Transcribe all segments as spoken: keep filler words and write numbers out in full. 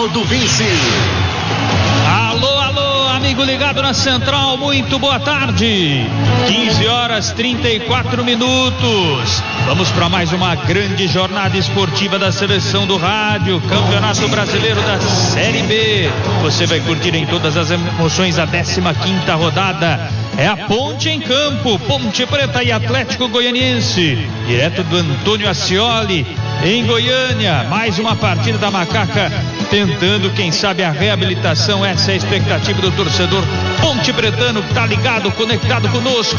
Edinaldo Vinci. Alô, alô, amigo ligado na Central, muito boa tarde. quinze horas trinta e quatro minutos. Vamos para mais uma grande jornada esportiva da Seleção do Rádio, Campeonato Brasileiro da Série B. Você vai curtir em todas as emoções a décima quinta rodada. É a Ponte em campo, Ponte Preta e Atlético Goianiense, direto do Antônio Ascioli, em Goiânia. Mais uma partida da Macaca, tentando, quem sabe, a reabilitação. Essa é a expectativa do torcedor ponte pretano, que está ligado, conectado conosco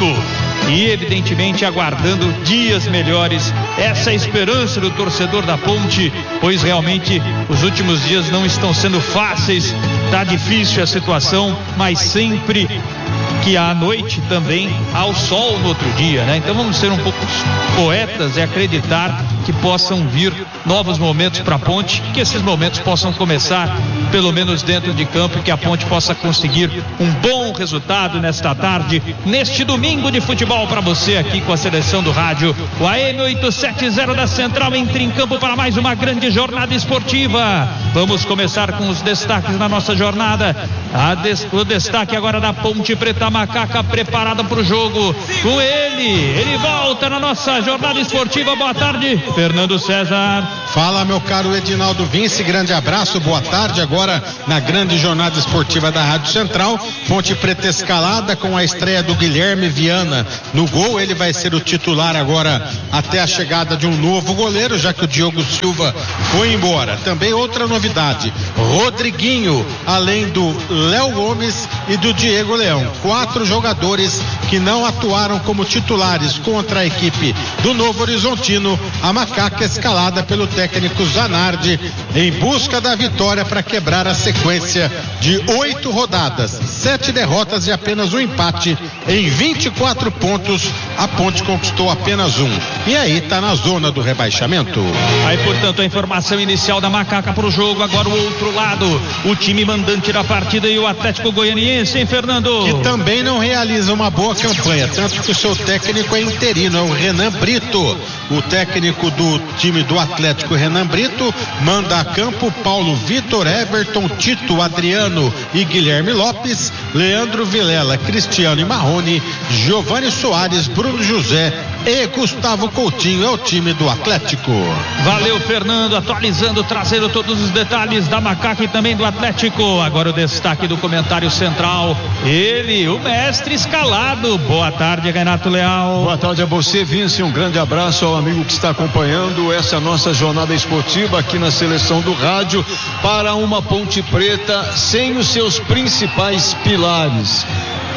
e evidentemente aguardando dias melhores. Essa é a esperança do torcedor da Ponte, pois realmente os últimos dias não estão sendo fáceis. Tá difícil a situação, mas sempre que à noite também há o sol no outro dia, né? Então vamos ser um pouco poetas e acreditar que possam vir novos momentos para a Ponte, que esses momentos possam começar pelo menos dentro de campo, que a Ponte possa conseguir um bom resultado nesta tarde, neste domingo de futebol para você aqui com a Seleção do Rádio. O A M oitocentos e setenta da Central entra em campo para mais uma grande jornada esportiva. Vamos começar com os destaques na nossa jornada. A des... O destaque agora da Ponte Preta, Macaca preparada para o jogo. Com ele, ele volta na nossa jornada esportiva. Boa tarde, Fernando César. Fala, meu caro Edinaldo Vinci, grande abraço, boa tarde. Agora na grande jornada esportiva da Rádio Central, Ponte Preta escalada com a estreia do Guilherme Viana no gol. Ele vai ser o titular agora até a chegada de um novo goleiro, já que o Diogo Silva foi embora. Também outra novidade, Rodriguinho, além do Léo Gomes e do Diego Leão, quatro jogadores que não atuaram como titulares contra a equipe do Novo Horizontino. A Macaca escalada pelo técnico Zanardi em busca da vitória para quebrar a sequência de oito rodadas, sete derrotas e apenas um empate. Em vinte e quatro pontos, a Ponte conquistou apenas um, e aí tá na zona do rebaixamento. Aí, portanto, a informação inicial da Macaca para o jogo. Agora o outro lado, o time mandante da partida e o Atlético Goianiense, hein, Fernando? Que também não realiza uma boa campanha, tanto que o seu técnico é interino, é o Renan Brito. O técnico do time do Atlético, Renan Brito, manda a campo Paulo Vitor, Everton, Tito, Adriano e Guilherme Lopes, Leandro Vilela, Cristiano e Marrone, Giovanni Soares, Bruno José e Gustavo Coutinho. É o time do Atlético. Valeu, Fernando, atualizando, trazendo todos os detalhes da Macaca e também do Atlético. Agora o destaque do comentário central, ele, o mestre escalado. Boa tarde, Renato Leal. Boa tarde a você, Vinci, um grande abraço ao amigo que está acompanhando essa nossa jornada esportiva aqui na Seleção do Rádio, para uma Ponte Preta sem os seus principais pilares.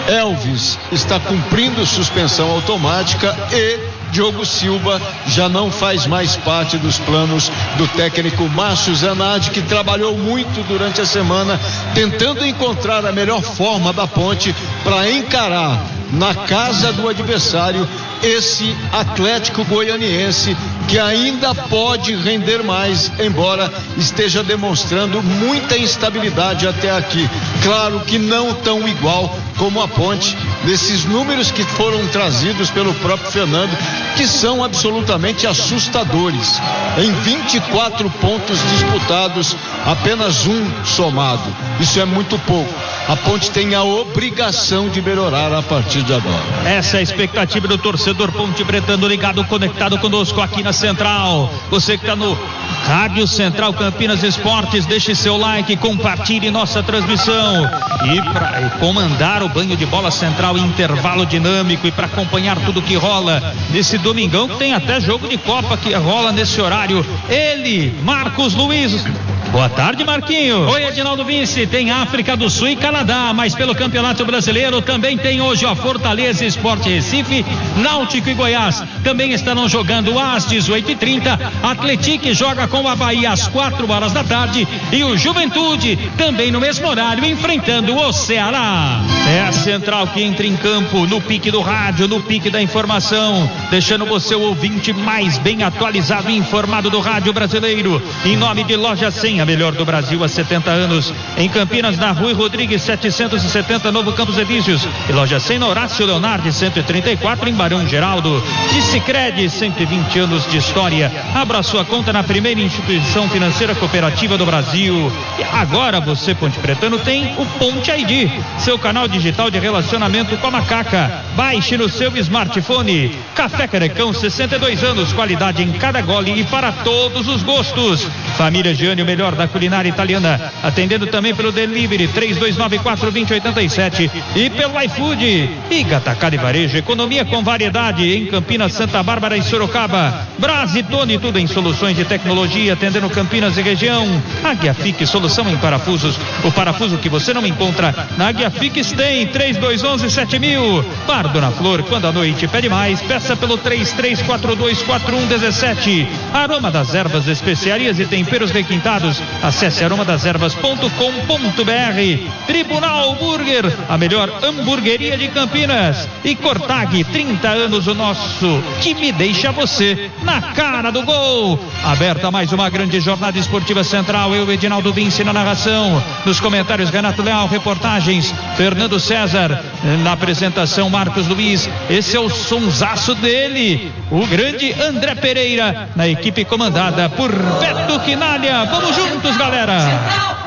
Elvis está cumprindo suspensão automática e Diogo Silva já não faz mais parte dos planos do técnico Márcio Zanardi, que trabalhou muito durante a semana tentando encontrar a melhor forma da Ponte para encarar na casa do adversário esse Atlético Goianiense, que ainda pode render mais, embora esteja demonstrando muita instabilidade até aqui. Claro que não tão igual como a Ponte, desses números que foram trazidos pelo próprio Fernando, que são absolutamente assustadores. Em vinte e quatro pontos disputados, apenas um somado. Isso é muito pouco. A Ponte tem a obrigação de melhorar a partir de agora. Essa é a expectativa do torcedor ponte pretano, ligado, conectado conosco aqui na Central. Você que está no Rádio Central Campinas Esportes, deixe seu like, compartilhe nossa transmissão. E para comandar o banho de bola central em intervalo dinâmico e para acompanhar tudo que rola nesse domingão, que tem até jogo de Copa que rola nesse horário, ele, Marcos Luiz. Boa tarde, Marquinho. Oi, Edinaldo Vinci. Tem África do Sul e Canadá, mas pelo Campeonato Brasileiro também tem hoje a Fortaleza Esporte Recife, Náutico e Goiás. Também estarão jogando às dezoito e trinta. Atlético joga com a Bahia às quatro horas da tarde e o Juventude também no mesmo horário, enfrentando o Ceará. É a Central que entra em campo no pique do rádio, no pique da informação, deixando você o ouvinte mais bem atualizado e informado do rádio brasileiro. Em nome de Loja Sem tem a melhor do Brasil há setenta anos. Em Campinas, na Rui Rodrigues setecentos e setenta, Novo Campos Elíseos. E loja cem, Horácio Leonardo cento e trinta e quatro, em Barão Geraldo. E Sicredi, cento e vinte anos de história. Abra sua conta na primeira instituição financeira cooperativa do Brasil. E agora você, Ponte Pretano, tem o Ponte I D, seu canal digital de relacionamento com a Macaca. Baixe no seu smartphone. Café Carecão, sessenta e dois anos, qualidade em cada gole e para todos os gostos. Família Gianni, o melhor da culinária italiana, atendendo também pelo delivery três dois nove quatro, dois zero oito sete e pelo iFood. E Atacado e Varejo, economia com variedade em Campinas, Santa Bárbara e Sorocaba. Brasitone, tudo em soluções de tecnologia, atendendo Campinas e região. Águia Fix, solução em parafusos. O parafuso que você não encontra na Águia Fix tem. Três dois um um, sete mil. Bar Dona Flor, quando a noite pede mais, peça pelo três três quatro dois quatro um um sete. Aroma das Ervas, especiarias e temperos requintados. Acesse aroma das ervas ponto com ponto b r. Tribunal Burger, a melhor hamburgueria de Campinas. E Cortag, trinta anos, o nosso time deixa você na cara do gol. Aberta mais uma grande jornada esportiva central. Eu, Edinaldo Vinci, na narração. Nos comentários, Renato Leal. Reportagens, Fernando César. Na apresentação, Marcos Luiz. Esse é o sonsaço dele, o grande André Pereira, na equipe comandada por Beto Quinalha. Vamos juntos, galera!